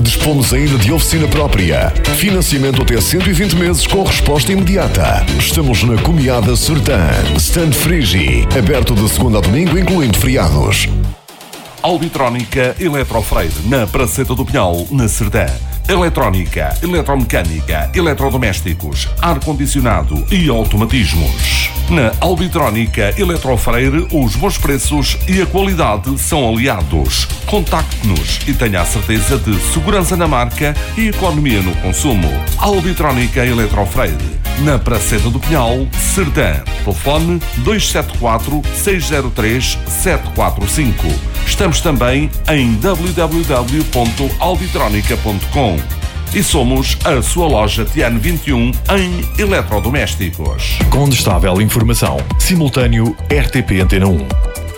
Dispomos ainda de oficina própria. Financiamento até 120 meses com resposta imediata. Estamos na Comiada Sertã. Stand Frigi. Aberto de segunda a domingo, incluindo feriados. Albitrónica Eletrofreire, na Praceta do Pinhal, na Sertã. Eletrónica, eletromecânica, eletrodomésticos, ar-condicionado e automatismos. Na Albitrónica Eletrofreire, os bons preços e a qualidade são aliados. Contacte-nos e tenha a certeza de segurança na marca e economia no consumo. Albitrónica Eletrofreire, na Praceta do Pinhal, Sertã. Telefone 274-603-745. Estamos também em www.albitronica.com e somos a sua loja Tiano 21 em eletrodomésticos. Condestável informação. Simultâneo RTP Antena 1.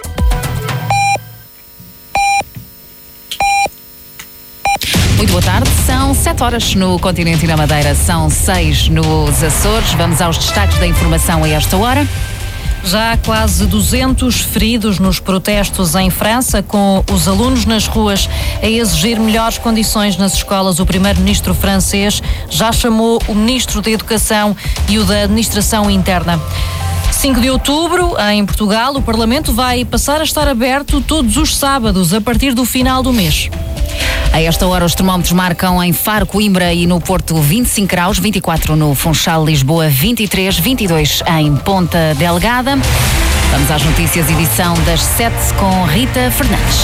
Muito boa tarde, são 7 horas no continente e na Madeira, são 6 nos Açores. Vamos aos destaques da informação a esta hora. Já há quase 200 feridos nos protestos em França, com os alunos nas ruas a exigir melhores condições nas escolas. O primeiro-ministro francês já chamou o ministro da Educação e o da Administração Interna. 5 de outubro, em Portugal, o Parlamento vai passar a estar aberto todos os sábados, a partir do final do mês. A esta hora os termómetros marcam em Faro, Coimbra e no Porto 25 graus, 24 no Funchal, Lisboa 23, 22 em Ponta Delgada. Vamos às notícias, edição das 7 com Rita Fernandes.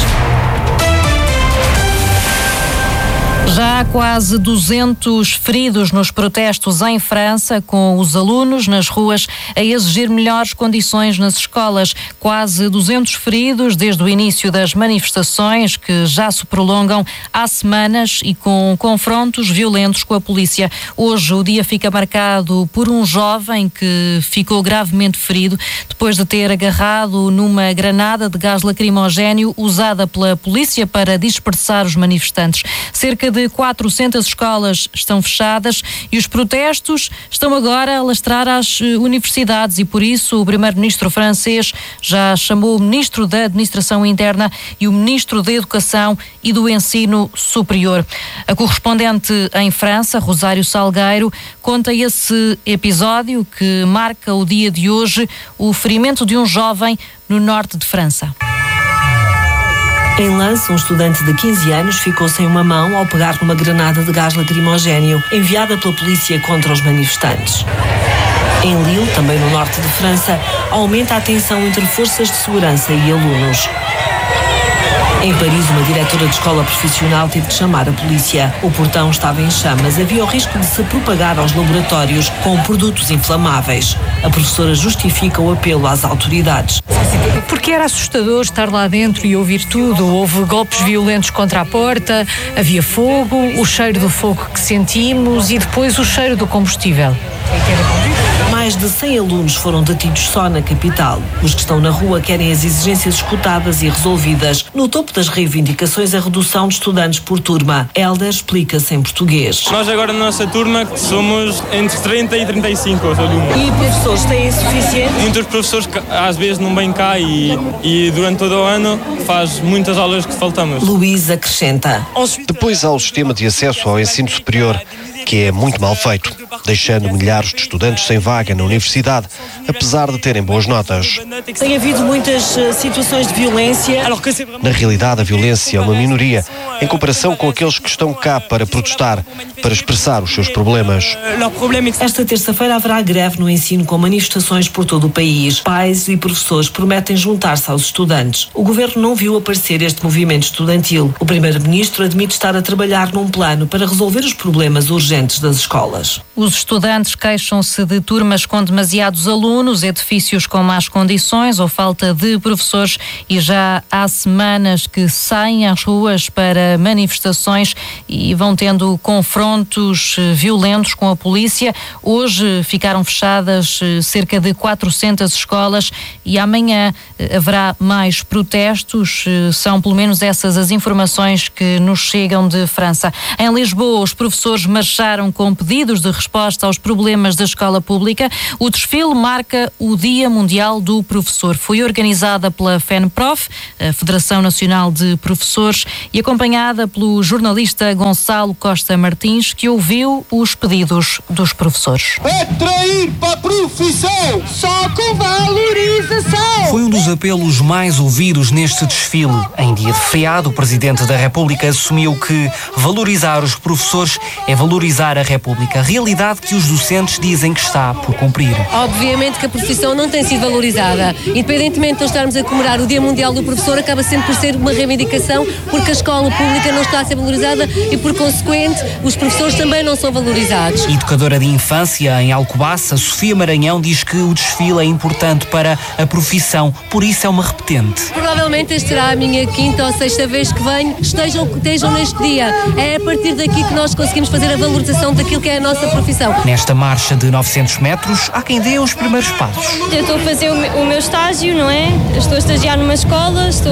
Já há quase 200 feridos nos protestos em França, com os alunos nas ruas a exigir melhores condições nas escolas. Quase 200 feridos desde o início das manifestações, que já se prolongam há semanas e com confrontos violentos com a polícia. Hoje o dia fica marcado por um jovem que ficou gravemente ferido depois de ter agarrado numa granada de gás lacrimogéneo usada pela polícia para dispersar os manifestantes. Cerca de 400 escolas estão fechadas e os protestos estão agora a alastrar às universidades e por isso o primeiro-ministro francês já chamou o ministro da Administração Interna e o ministro da Educação e do Ensino Superior. A correspondente em França, Rosário Salgueiro, conta esse episódio que marca o dia de hoje, o ferimento de um jovem no norte de França. Em Lens, um estudante de 15 anos ficou sem uma mão ao pegar numa granada de gás lacrimogéneo enviada pela polícia contra os manifestantes. Em Lille, também no norte de França, aumenta a tensão entre forças de segurança e alunos. Em Paris, uma diretora de escola profissional teve de chamar a polícia. O portão estava em chamas, havia o risco de se propagar aos laboratórios com produtos inflamáveis. A professora justifica o apelo às autoridades. Porque era assustador estar lá dentro e ouvir tudo. Houve golpes violentos contra a porta, havia fogo, o cheiro do fogo que sentimos e depois o cheiro do combustível. Mais de 100 alunos foram detidos só na capital. Os que estão na rua querem as exigências escutadas e resolvidas. No topo das reivindicações, a redução de estudantes por turma. Helder explica-se em português. Nós agora na nossa turma somos entre 30 e 35 alunos. E professores têm suficiente? Muitos professores que às vezes não vêm cá e durante todo o ano faz muitas aulas que faltamos. Luís acrescenta. Depois há o sistema de acesso ao ensino superior, que é muito mal feito, deixando milhares de estudantes sem vaga na universidade, apesar de terem boas notas. Tem havido muitas situações de violência. Na realidade, a violência é uma minoria, em comparação com aqueles que estão cá para protestar, para expressar os seus problemas. Esta terça-feira haverá greve no ensino com manifestações por todo o país. Pais e professores prometem juntar-se aos estudantes. O governo não viu aparecer este movimento estudantil. O primeiro-ministro admite estar a trabalhar num plano para resolver os problemas urgentes das escolas. Os estudantes queixam-se de turmas com demasiados alunos, edifícios com más condições ou falta de professores e já há semanas que saem às ruas para manifestações e vão tendo confrontos violentos com a polícia. Hoje ficaram fechadas cerca de 400 escolas e amanhã haverá mais protestos. São pelo menos essas as informações que nos chegam de França. Em Lisboa, os professores marcharam com pedidos de respeito resposta aos problemas da escola pública. O desfile marca o Dia Mundial do Professor. Foi organizada pela FENPROF, a Federação Nacional de Professores, e acompanhada pelo jornalista Gonçalo Costa Martins, que ouviu os pedidos dos professores. Atrair para a profissão, só com valorização. Foi um dos apelos mais ouvidos neste desfile. Em dia de feriado, o Presidente da República assumiu que valorizar os professores é valorizar a República, realidade que os docentes dizem que está por cumprir. Obviamente que a profissão não tem sido valorizada. Independentemente de nós estarmos a comemorar o Dia Mundial do Professor, acaba sempre por ser uma reivindicação, porque a escola pública não está a ser valorizada e, por consequente, os professores também não são valorizados. Educadora de infância em Alcobaça, Sofia Maranhão, diz que o desfile é importante para a profissão, por isso é uma repetente. Provavelmente esta será a minha quinta ou sexta vez que venho, estejam neste dia. É a partir daqui que nós conseguimos fazer a valorização daquilo que é a nossa profissão. Nesta marcha de 900 metros, há quem dê os primeiros passos. Eu estou a fazer o meu estágio, não é? Estou a estagiar numa escola, estou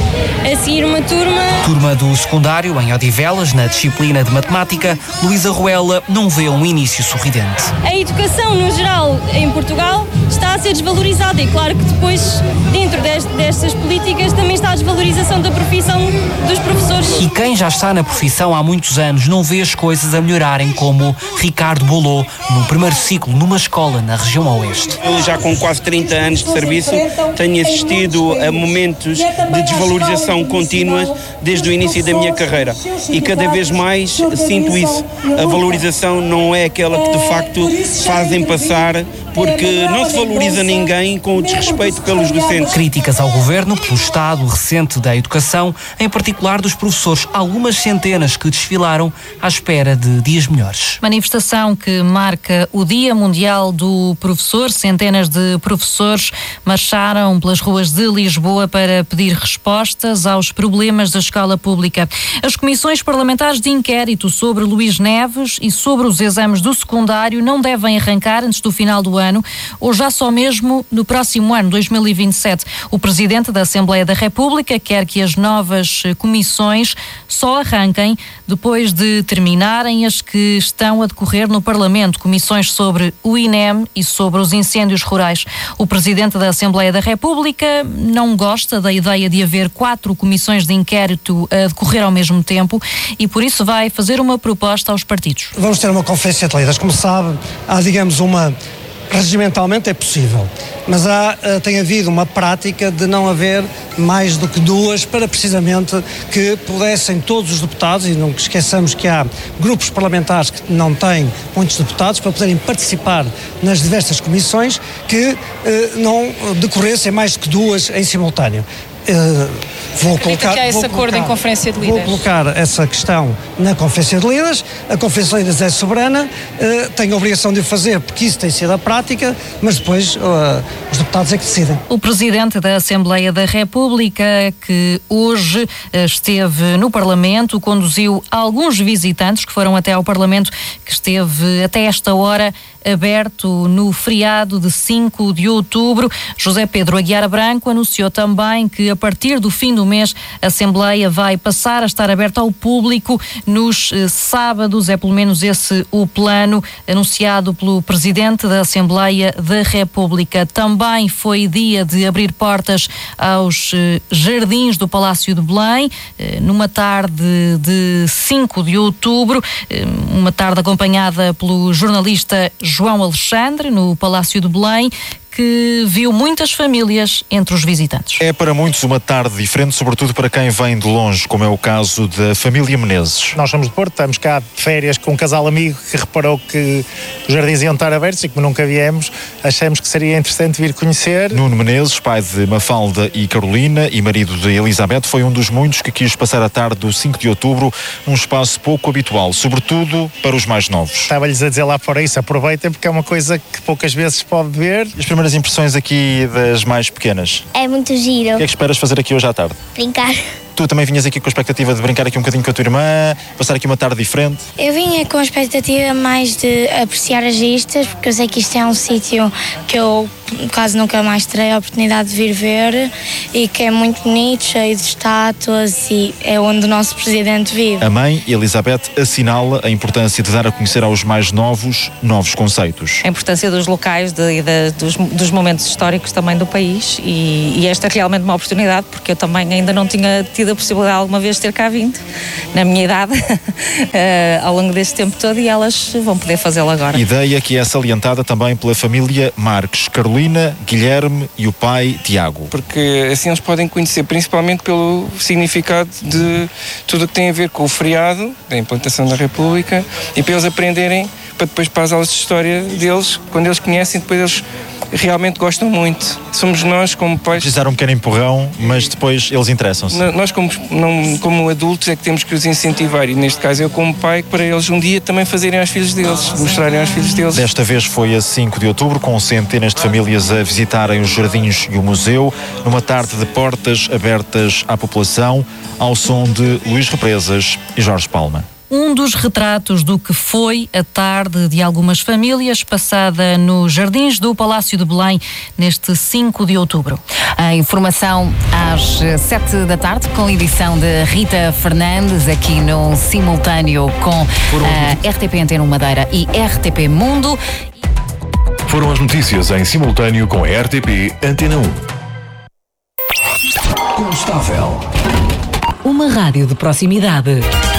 a seguir uma turma. Turma do secundário, em Odivelas, na disciplina de matemática, Luísa Ruela não vê um início sorridente. A educação, no geral, em Portugal, está a ser desvalorizada e claro que depois, dentro destas políticas, também está a desvalorização da profissão dos professores. E quem já está na profissão há muitos anos não vê as coisas a melhorarem, como Ricardo Bolô, no primeiro ciclo numa escola na região oeste. Eu já com quase 30 anos de serviço tenho assistido a momentos de desvalorização contínuas desde o início da minha carreira e cada vez mais sinto isso. A valorização não é aquela que de facto fazem passar, porque não se valoriza ninguém com o desrespeito pelos docentes. Críticas ao governo pelo estado recente da educação, em particular dos professores, algumas centenas que desfilaram à espera de dias melhores. Manifestação que marca o Dia Mundial do Professor. Centenas de professores marcharam pelas ruas de Lisboa para pedir respostas aos problemas da escola pública. As comissões parlamentares de inquérito sobre Luís Neves e sobre os exames do secundário não devem arrancar antes do final do ano ou já só mesmo no próximo ano, 2027. O Presidente da Assembleia da República quer que as novas comissões só arranquem depois de terminarem as que estão a decorrer no Parlamento, comissões sobre o INEM e sobre os incêndios rurais. O Presidente da Assembleia da República não gosta da ideia de haver 4 comissões de inquérito a decorrer ao mesmo tempo e por isso vai fazer uma proposta aos partidos. Vamos ter uma conferência de líderes. Como sabe, há, digamos, regimentalmente é possível, mas tem havido uma prática de não haver mais do que 2 para precisamente que pudessem todos os deputados, e não esqueçamos que há grupos parlamentares que não têm muitos deputados, para poderem participar nas diversas comissões, que não decorressem mais do que 2 em simultâneo. Vou colocar esse acordo em Conferência de Líderes. Vou colocar essa questão na Conferência de Líderes. A Conferência de Líderes é soberana, tem a obrigação de o fazer, porque isso tem sido a prática, mas depois os deputados é que decidem. O Presidente da Assembleia da República, que hoje esteve no Parlamento, conduziu alguns visitantes que foram até ao Parlamento, que esteve até esta hora aberto no feriado de 5 de outubro. José Pedro Aguiar Branco anunciou também que a partir do fim do mês a Assembleia vai passar a estar aberta ao público nos sábados. É pelo menos esse o plano anunciado pelo Presidente da Assembleia da República. Também foi dia de abrir portas aos jardins do Palácio de Belém, numa tarde de 5 de outubro, uma tarde acompanhada pelo jornalista João Alexandre, no Palácio de Belém, que viu muitas famílias entre os visitantes. É para muitos uma tarde diferente, sobretudo para quem vem de longe, como é o caso da família Menezes. Nós somos de Porto, estamos cá de férias com um casal amigo que reparou que os jardins iam estar abertos e como nunca viemos, achamos que seria interessante vir conhecer. Nuno Menezes, pai de Mafalda e Carolina e marido de Elizabeth, foi um dos muitos que quis passar a tarde do 5 de outubro num espaço pouco habitual, sobretudo para os mais novos. Estava-lhes a dizer lá fora isso, aproveitem porque é uma coisa que poucas vezes se pode ver. As primeiras impressões aqui das mais pequenas? É muito giro. O que é que esperas fazer aqui hoje à tarde? Brincar. Tu também vinhas aqui com a expectativa de brincar aqui um bocadinho com a tua irmã, passar aqui uma tarde diferente? Eu vinha com a expectativa mais de apreciar as vistas, porque eu sei que isto é um sítio que eu quase nunca mais terei a oportunidade de vir ver e que é muito bonito, cheio de estátuas e é onde o nosso presidente vive. A mãe, Elizabeth, assinala a importância de dar a conhecer aos mais novos conceitos. A importância dos locais dos momentos históricos também do país e esta é realmente uma oportunidade, porque eu também ainda não tinha tido a possibilidade alguma vez de ter cá vindo, na minha idade, ao longo deste tempo todo, e elas vão poder fazê-lo agora. Ideia que é salientada também pela família Marques, Carolina, Guilherme e o pai Tiago. Porque assim eles podem conhecer, principalmente pelo significado de tudo o que tem a ver com o feriado, da implantação da República, e para eles aprenderem, para depois para as aulas de história deles, quando eles conhecem, depois eles realmente gostam muito. Somos nós, como pais... Precisar um pequeno empurrão, mas depois eles interessam-se. Nós, como adultos, é que temos que os incentivar, e neste caso eu, como pai, para eles um dia também fazerem aos filhos deles, mostrarem aos filhos deles. Desta vez foi a 5 de outubro, com centenas de famílias a visitarem os jardins e o museu, numa tarde de portas abertas à população, ao som de Luís Represas e Jorge Palma. Um dos retratos do que foi a tarde de algumas famílias passada nos jardins do Palácio de Belém neste 5 de outubro. A informação às 7 da tarde, com edição de Rita Fernandes, aqui no simultâneo com a RTP Antena Madeira e RTP Mundo. Foram as notícias em simultâneo com a RTP Antena 1. Constável. Uma rádio de proximidade.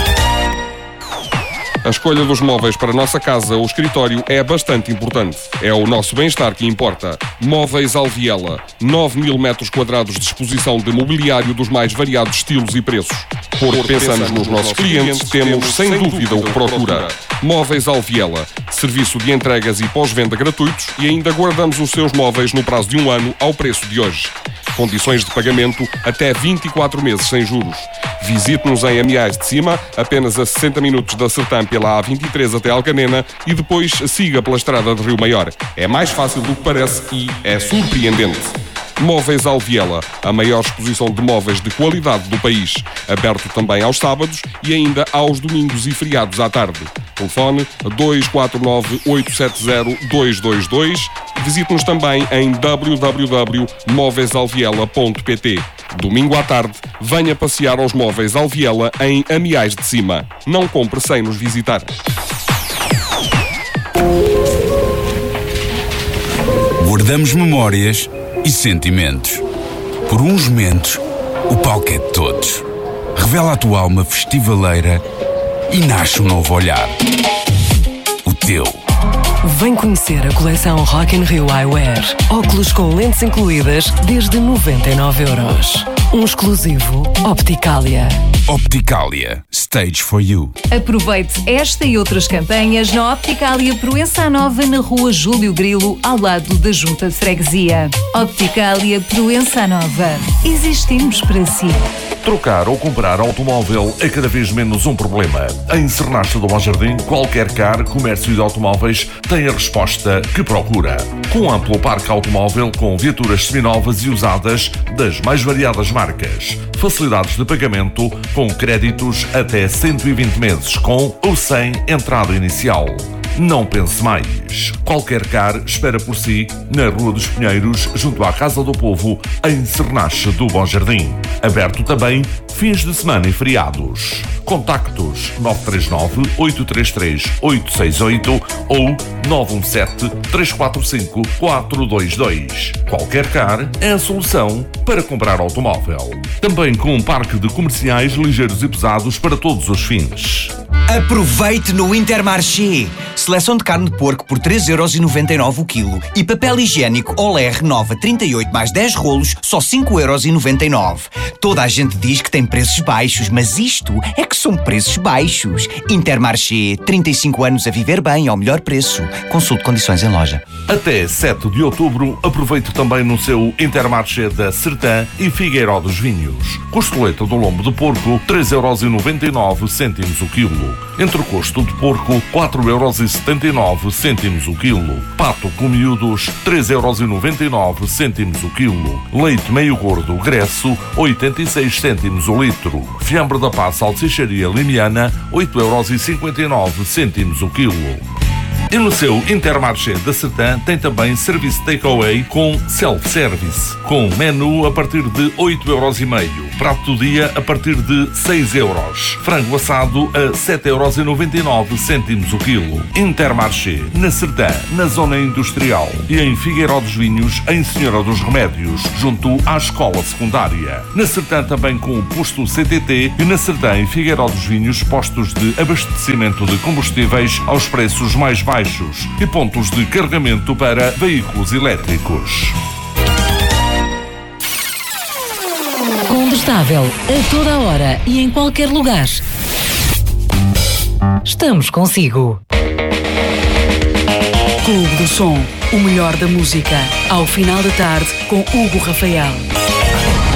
A escolha dos móveis para a nossa casa ou escritório é bastante importante. É o nosso bem-estar que importa. Móveis Alviela. 9.000 metros quadrados de exposição de mobiliário dos mais variados estilos e preços. Porque pensamos nos nossos clientes, temos sem dúvida o que procura. Móveis Alviela. Serviço de entregas e pós-venda gratuitos e ainda guardamos os seus móveis no prazo de 1 ano ao preço de hoje. Condições de pagamento até 24 meses sem juros. Visite-nos em Amiais de Cima, apenas a 60 minutos da Sertã pela A23 até Alcanena e depois siga pela estrada de Rio Maior. É mais fácil do que parece e é surpreendente. Móveis Alviela, a maior exposição de móveis de qualidade do país. Aberto também aos sábados e ainda aos domingos e feriados à tarde. Telefone 249-870-222. Visite-nos também em www.móveisalviela.pt. Domingo à tarde, venha passear aos Móveis Alviela em Amiais de Cima. Não compre sem nos visitar. Guardamos memórias e sentimentos. Por uns momentos, o palco é de todos. Revela a tua alma festivaleira e nasce um novo olhar. O teu. Vem conhecer a coleção Rock in Rio Eyewear. Óculos com lentes incluídas desde 99€. Um exclusivo Opticalia. Opticalia. Stage for you. Aproveite esta e outras campanhas na Opticalia Proença Nova, na rua Júlio Grilo, ao lado da Junta de Freguesia. Opticalia Proença Nova. Existimos para si. Trocar ou comprar automóvel é cada vez menos um problema. Em Sernacha do Bom Jardim, qualquer car, comércio de automóveis tem a resposta que procura. Com amplo parque automóvel com viaturas seminovas e usadas das mais variadas marcas. Facilidades de pagamento com créditos até 120 meses com ou sem entrada inicial. Não pense mais. Qualquer car espera por si na Rua dos Pinheiros, junto à Casa do Povo, em Sernache do Bom Jardim. Aberto também fins de semana e feriados. Contactos 939-833-868 ou 917-345-422. Qualquer car é a solução para comprar automóvel. Também com um parque de comerciais ligeiros e pesados para todos os fins. Aproveite no Intermarché. Seleção de carne de porco por 3,99€ o quilo e papel higiênico Olé Renova 38 mais 10 rolos, só 5,99€. Toda a gente diz que tem preços baixos, mas isto é que são preços baixos. Intermarché, 35 anos a viver bem ao melhor preço. Consulte condições em loja. Até 7 de outubro, aproveite também no seu Intermarché da Sertã e Figueiró dos Vinhos. Costeleta do lombo de porco, 3,99€ o quilo. Entrecosto de porco, 4,60€ 2,79€ o quilo. Pato com miúdos, 3,99€ o quilo. Leite meio gordo Gresso, 86 cêntimos o litro. Fiambre da Paz Salsicharia Limiana, 8,59€ o quilo. E no seu Intermarché da Sertã tem também serviço takeaway com self-service, com menu a partir de 8,5€, prato do dia a partir de 6€, frango assado a 7,99€ o quilo. Intermarché, na Sertã, na zona industrial, e em Figueiró dos Vinhos, em Senhora dos Remédios, junto à escola secundária. Na Sertã também com o posto CTT e na Sertã em Figueiró dos Vinhos, postos de abastecimento de combustíveis aos preços mais baixos e pontos de carregamento para veículos elétricos. Condestável, a toda hora e em qualquer lugar. Estamos consigo. Clube do Som, o melhor da música, ao final da tarde com Hugo Rafael.